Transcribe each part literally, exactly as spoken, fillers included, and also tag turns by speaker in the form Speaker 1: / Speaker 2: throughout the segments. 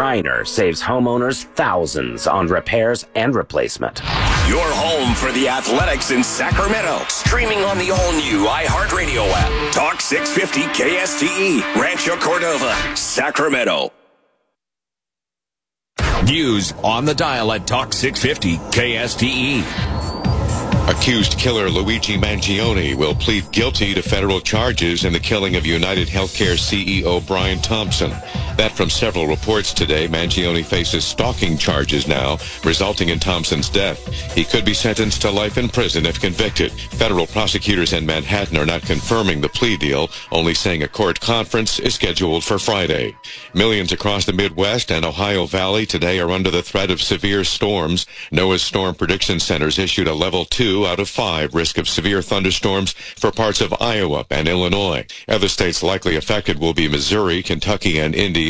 Speaker 1: Shriner saves homeowners thousands on repairs and replacement.
Speaker 2: Your home for the Athletics in Sacramento. Streaming on the all-new iHeartRadio app. Talk six fifty K S T E. Rancho Cordova, Sacramento. News on the dial at Talk six fifty K S T E.
Speaker 3: Accused killer Luigi Mangione will plead guilty to federal charges in the killing of United Healthcare C E O Brian Thompson. That from several reports today. Mangione faces stalking charges now, resulting in Thompson's death. He could be sentenced to life in prison if convicted. Federal prosecutors in Manhattan are not confirming the plea deal, only saying a court conference is scheduled for Friday. Millions across the Midwest and Ohio Valley today are under the threat of severe storms. NOAA's Storm Prediction Centers issued a level two out of five risk of severe thunderstorms for parts of Iowa and Illinois. Other states likely affected will be Missouri, Kentucky, and Indiana.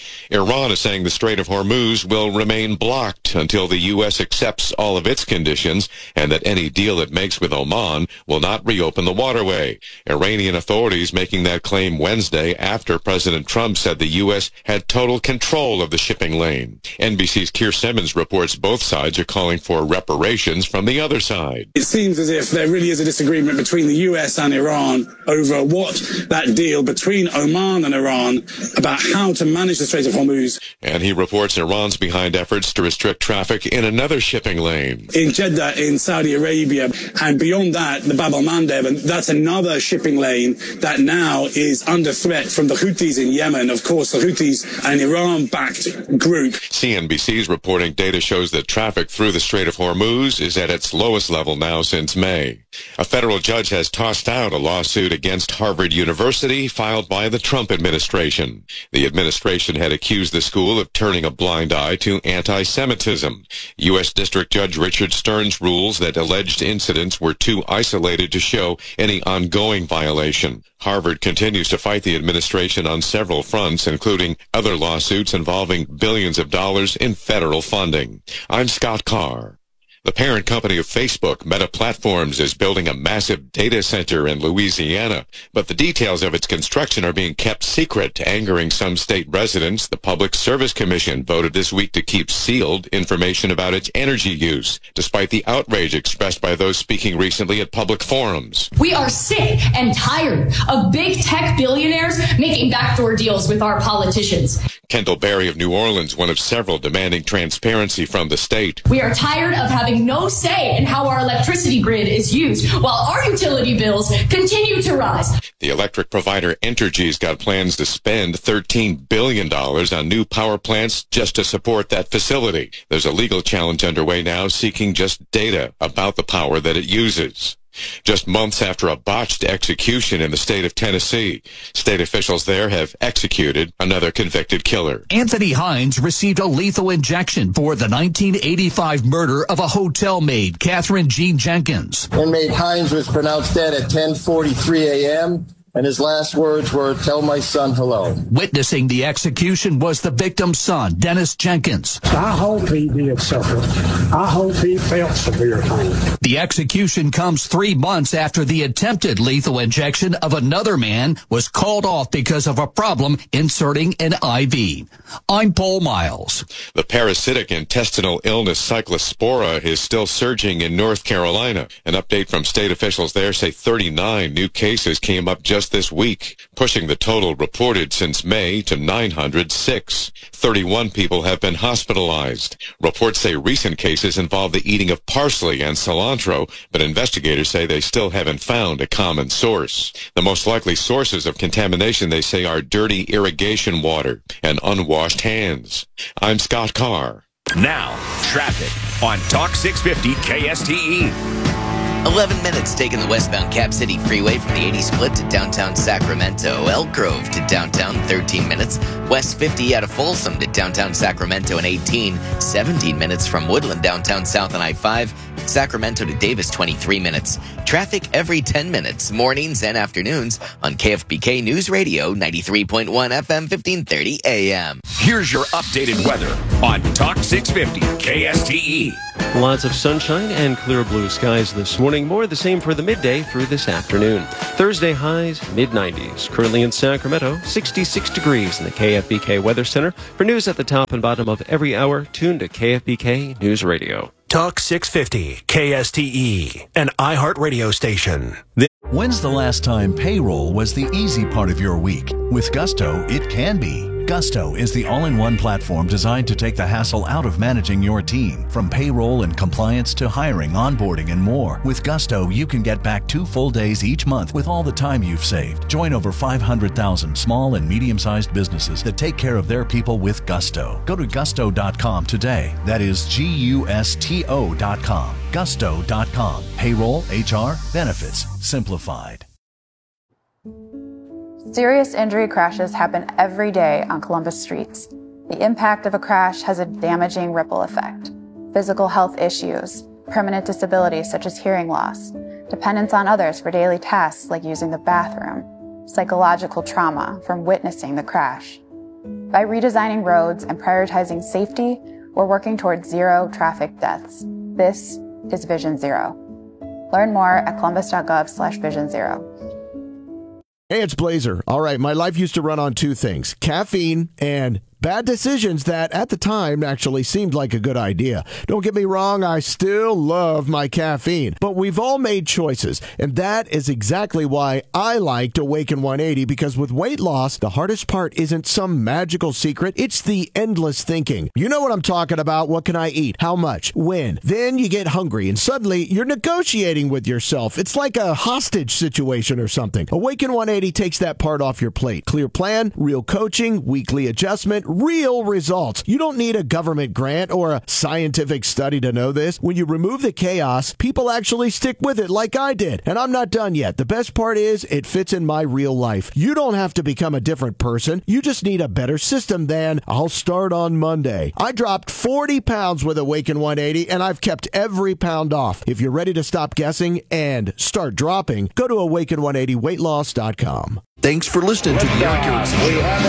Speaker 3: Iran is saying the Strait of Hormuz will remain blocked until the U S accepts all of its conditions and that any deal it makes with Oman will not reopen the waterway. Iranian authorities making that claim Wednesday after President Trump said the U S had total control of the shipping lane. N B C's Keir Simmons reports both sides are calling for reparations from the other side.
Speaker 4: It seems as if there really is a disagreement between the U S and Iran over what that deal between Oman and Iran about how to manage the Strait of Hormuz.
Speaker 3: And he reports Iran's behind efforts to restrict traffic in another shipping lane.
Speaker 4: In Jeddah, in Saudi Arabia, and beyond that, the Bab al-Mandeb, and that's another shipping lane that now is under threat from the Houthis in Yemen. Of course, the Houthis, an Iran-backed group.
Speaker 3: C N B C's reporting data shows that traffic through the Strait of Hormuz is at its lowest level now since May. A federal judge has tossed out a lawsuit against Harvard University filed by the Trump administration. The administration had accused the school of turning a blind eye to anti-Semitism. U S District Judge Richard Stearns rules that alleged incidents were too isolated to show any ongoing violation. Harvard continues to fight the administration on several fronts, including other lawsuits involving billions of dollars in federal funding. I'm Scott Carr. The parent company of Facebook, Meta Platforms, is building a massive data center in Louisiana, but the details of its construction are being kept secret, angering some state residents. The Public Service Commission voted this week to keep sealed information about its energy use, despite the outrage expressed by those speaking recently at public forums.
Speaker 5: We are sick and tired of big tech billionaires making backdoor deals with our politicians.
Speaker 3: Kendall Berry of New Orleans, one of several demanding transparency from the state.
Speaker 5: We are tired of having no say in how our electricity grid is used, while our utility bills continue to rise.
Speaker 3: The electric provider Entergy's got plans to spend thirteen billion dollars on new power plants just to support that facility. There's a legal challenge underway now seeking just data about the power that it uses. Just months after a botched execution in the state of Tennessee, state officials there have executed another convicted killer.
Speaker 6: Anthony Hines received a lethal injection for the nineteen eighty-five murder of a hotel maid, Catherine Jean Jenkins.
Speaker 7: Inmate Hines was pronounced dead at ten forty-three a.m., and his last words were, "Tell my son hello."
Speaker 6: Witnessing the execution was the victim's son, Dennis Jenkins.
Speaker 8: I hope he did suffer. I hope he felt severe pain.
Speaker 6: The execution comes three months after the attempted lethal injection of another man was called off because of a problem inserting an I V. I'm Paul Miles.
Speaker 3: The parasitic intestinal illness Cyclospora is still surging in North Carolina. An update from state officials there say thirty-nine new cases came up just this week, pushing the total reported since May to nine hundred six. thirty-one people have been hospitalized. Reports say recent cases involve the eating of parsley and cilantro, but investigators say they still haven't found a common source. The most likely sources of contamination, they say, are dirty irrigation water and unwashed hands. I'm Scott Carr.
Speaker 2: Now, traffic on Talk six fifty K S T E.
Speaker 9: eleven minutes taking the westbound Cap City Freeway from the eighty split to downtown Sacramento. Elk Grove to downtown, thirteen minutes. West fifty out of Folsom to downtown Sacramento in eighteen. seventeen minutes from Woodland downtown south on I five. Sacramento to Davis, twenty-three minutes. Traffic every ten minutes, mornings and afternoons on K F B K News Radio, ninety-three point one F M, fifteen thirty A M.
Speaker 2: Here's your updated weather on Talk six fifty K S T E.
Speaker 10: Lots of sunshine and clear blue skies this morning. More of the same for the midday through this afternoon. Thursday highs, mid nineties. Currently in Sacramento, sixty-six degrees in the K F B K Weather Center. For news at the top and bottom of every hour, tune to K F B K News Radio.
Speaker 11: Talk six fifty K S T E, an iHeart radio station.
Speaker 12: When's the last time payroll was the easy part of your week? With Gusto, it can be. Gusto is the all-in-one platform designed to take the hassle out of managing your team. From payroll and compliance to hiring, onboarding, and more. With Gusto, you can get back two full days each month with all the time you've saved. Join over five hundred thousand small and medium-sized businesses that take care of their people with Gusto. Go to gusto dot com today. That is G U S T O dot com. gusto dot com. Payroll, H R, benefits, simplified.
Speaker 13: Serious injury crashes happen every day on Columbus streets. The impact of a crash has a damaging ripple effect. Physical health issues, permanent disabilities such as hearing loss, dependence on others for daily tasks like using the bathroom, psychological trauma from witnessing the crash. By redesigning roads and prioritizing safety, we're working towards zero traffic deaths. This is Vision Zero. Learn more at columbus.gov slash vision zero.
Speaker 14: Hey, it's Blazer. All right, my life used to run on two things, caffeine and bad decisions that at the time actually seemed like a good idea. Don't get me wrong, I still love my caffeine, but we've all made choices, and that is exactly why I liked Awaken one eighty, because with weight loss, the hardest part isn't some magical secret, it's the endless thinking. You know what I'm talking about. What can I eat? How much? When? Then you get hungry, and suddenly you're negotiating with yourself. It's like a hostage situation or something. Awaken one eighty takes that part off your plate. Clear plan, real coaching, weekly adjustment, real results. You don't need a government grant or a scientific study to know this. When you remove the chaos, people actually stick with it like I did. And I'm not done yet. The best part is it fits in my real life. You don't have to become a different person. You just need a better system than I'll start on Monday. I dropped forty pounds with Awaken one eighty, and I've kept every pound off. If you're ready to stop guessing and start dropping, go to awaken one eighty weight loss dot com.
Speaker 15: Thanks for listening to the Accuracy Show.